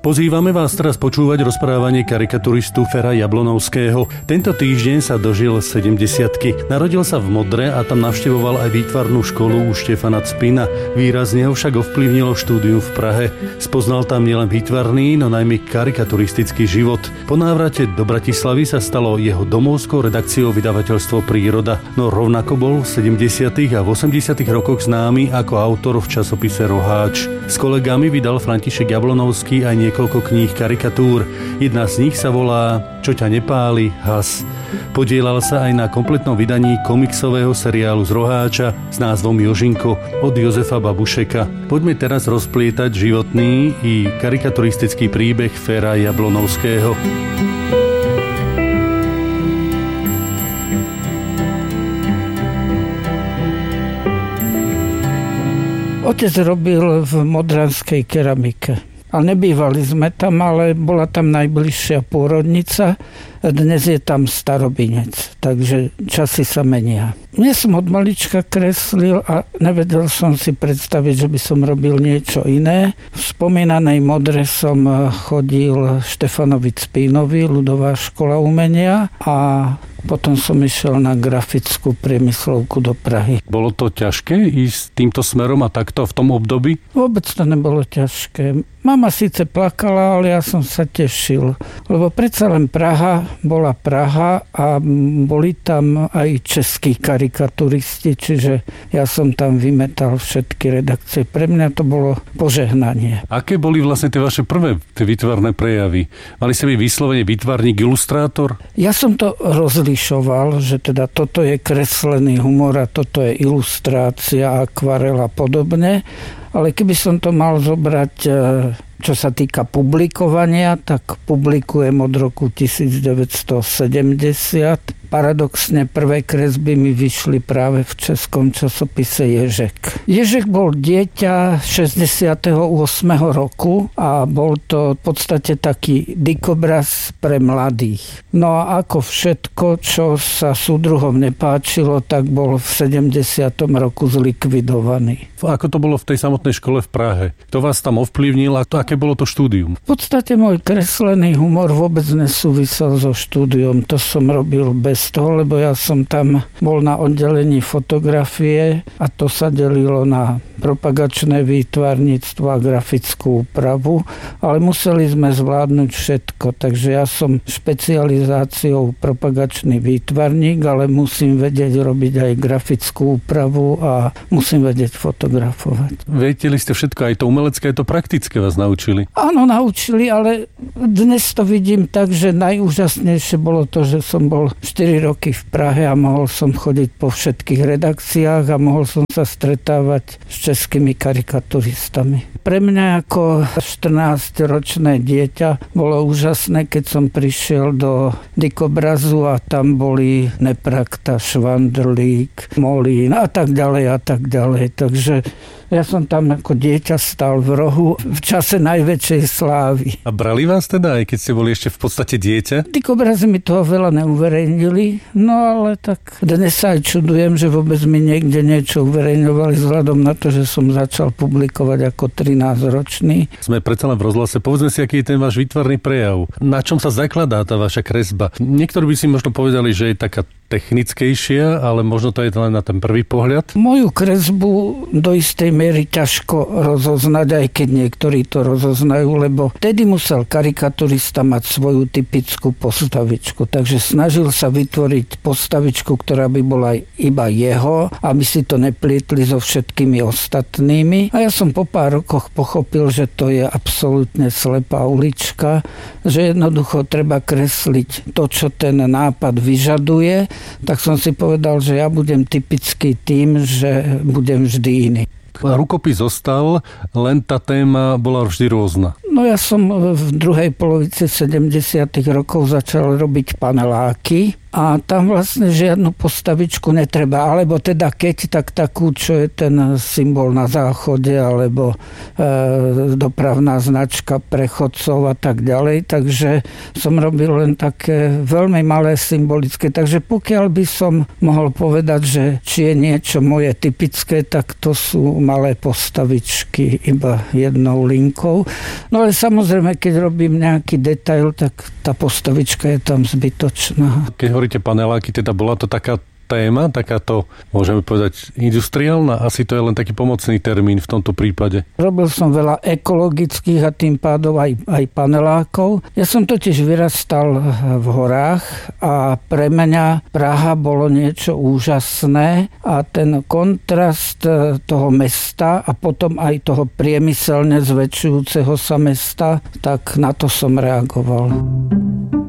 Pozývame vás teraz počúvať rozprávanie karikaturistu Fera Jablonovského. Tento týždeň sa dožil 70-ky. Narodil sa v Modre a tam navštevoval aj výtvarnú školu u Štefana Cpina. Výrazne ho však ovplyvnilo štúdium v Prahe. Spoznal tam nielen výtvarný, no najmä karikaturistický život. Po návrate do Bratislavy sa stalo jeho domovskou redakciou vydavateľstvo Príroda, no rovnako bol v 70. a v 80. rokoch známy ako autor v časopise Roháč. S kolegami vydal František Jablonovský aj niekoľko kníh karikatúr. Jedna z nich sa volá Čo ťa nepáli, has. Podielal sa aj na kompletnom vydaní komiksového seriálu z Roháča s názvom Jožinko od Jozefa Babušeka. Poďme teraz rozplietať životný i karikaturistický príbeh Fera Jablonovského. Otec robil v modranskej keramike. A nebývali sme tam, ale bola tam najbližšia pôrodnica. Dnes je tam Starobinec, takže časy sa menia. Ja som od malička kreslil a nevedel som si predstaviť, že by som robil niečo iné. V spomínanej Modre som chodil Štefanovi Cpínovi, ľudová škola umenia, a potom som išiel na grafickú priemyslovku do Prahy. Bolo to ťažké ísť týmto smerom a takto v tom období? Vôbec to nebolo ťažké. Mama síce plakala, ale ja som sa tešil. Lebo predsa len Praha bola Praha a boli tam aj českí karikaturisti, čiže ja som tam vymetal všetky redakcie. Pre mňa to bolo požehnanie. Aké boli vlastne tie vaše prvé výtvarné prejavy? Mali ste byť vyslovene výtvarník, ilustrátor? Ja som to rozlišoval, že teda toto je kreslený humor a toto je ilustrácia, akvarel a podobne. Ale keby som to mal zobrať, čo sa týka publikovania, tak publikujem od roku 1970. Paradoxne prvé kresby mi vyšli práve v českom časopise Ježek. Ježek bol dieťa 68. roku a bol to v podstate taký dikobraz pre mladých. No a ako všetko, čo sa súdruhom nepáčilo, tak bol v 70. roku zlikvidovaný. Ako to bolo v tej samotnej škole v Prahe? Kto vás tam ovplyvnil a aké bolo to štúdium? V podstate môj kreslený humor vôbec nesúvisel so štúdiom. To som robil bez toho, lebo ja som tam bol na oddelení fotografie a to sa delilo na propagačné výtvarníctvo a grafickú úpravu, ale museli sme zvládnuť všetko, takže ja som špecializáciou propagačný výtvarník, ale musím vedieť robiť aj grafickú úpravu a musím vedieť fotografovať. Vedeli ste všetko, aj to umelecké, aj to praktické vás naučili? Áno, naučili, ale dnes to vidím tak, že najúžasnejšie bolo to, že som bol 4 roky v Prahe a mohol som chodiť po všetkých redakciách a mohol som sa stretávať s českými karikaturistami. Pre mňa ako 14-ročné dieťa bolo úžasné, keď som prišiel do dikobrazu a tam boli Neprakta, Švandrlík, Molín a tak ďalej a tak ďalej. Takže ja som tam ako dieťa stál v rohu v čase najväčšej slávy. A brali vás teda, aj keď ste boli ešte v podstate dieťa? Dikobrazy mi toho veľa neuverejnili, no ale tak dnes sa aj čudujem, že vôbec mi niekde niečo uverejňovali vzhľadom na to, že som začal publikovať ako 13-ročný. Sme predsa len v rozhlase. Povedzme si, aký je ten váš výtvarný prejav. Na čom sa zakladá tá vaša kresba? Niektorí by si možno povedali, že je taká technickejšia, ale možno to je len na ten prvý pohľad. Moju kresbu do istej miery ťažko rozoznať, aj keď niektorí to rozoznajú, lebo vtedy musel karikaturista mať svoju typickú postavičku. Takže snažil sa vytvoriť postavičku, ktorá by bola iba jeho, aby si to neplietli so všetkými ostatnými. A ja som po pár rokoch pochopil, že to je absolútne slepá ulička, že jednoducho treba kresliť to, čo ten nápad vyžaduje. Tak som si povedal, že ja budem typický tým, že budem vždy iný. Rukopis zostal, len tá téma bola vždy rôzna. No ja som v druhej polovici 70. rokov začal robiť paneláky a tam vlastne žiadnu postavičku netreba. Alebo teda keď, tak takú, čo je ten symbol na záchode, alebo dopravná značka pre chodcov a tak ďalej. Takže som robil len také veľmi malé symbolické. Takže pokiaľ by som mohol povedať, že či je niečo moje typické, tak to sú malé postavičky iba jednou linkou. No ale samozrejme, keď robím nejaký detail, tak tá postavička je tam zbytočná. Keď hovoríte paneláky, teda bola to taká téma, takáto, môžeme povedať, industriálna? Asi to je len taký pomocný termín v tomto prípade. Robil som veľa ekologických a tým pádom aj panelákov. Ja som totiž vyrastal v horách a pre mňa Praha bolo niečo úžasné a ten kontrast toho mesta a potom aj toho priemyselne zväčšujúceho sa mesta, tak na to som reagoval.